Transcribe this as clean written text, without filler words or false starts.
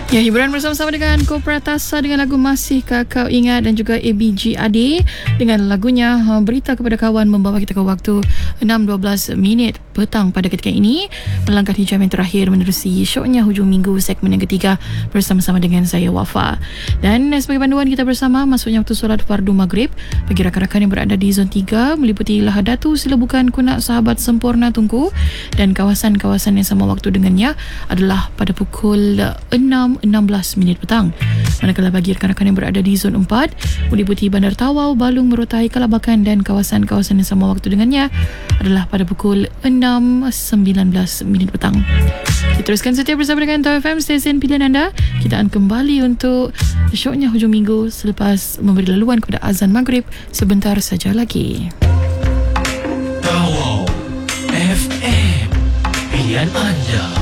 Ya, hiburan bersama-sama dengan Kopratasa dengan lagu Masihkah Kau Ingat dan juga ABGAD dengan lagunya Berita Kepada Kawan membawa kita ke waktu 6.12 petang pada ketika ini, melangkah jam yang terakhir menerusi syoknya hujung minggu segmen yang ketiga bersama-sama dengan saya Wafa. Dan sebagai panduan kita bersama masuknya waktu solat fardu maghrib bagi rakan-rakan yang berada di zon 3 meliputi Lahadatu, Silabukan, Kunak, Sahabat, Sempurna, Tunku dan kawasan-kawasan yang sama waktu dengannya adalah pada pukul 6.16 petang. Manakala bagi rakan-rakan yang berada di zon 4 meliputi Bandar Tawau, Balung, Merotai, Kalabakan dan kawasan-kawasan yang sama waktu dengannya adalah pada pukul 6.19 petang. Kita teruskan setia bersama dengan Tau FM, stesen pilihan anda. Kita akan kembali untuk syoknya hujung minggu selepas memberi laluan kepada azan maghrib sebentar saja lagi. Tau FM, pilihan anda.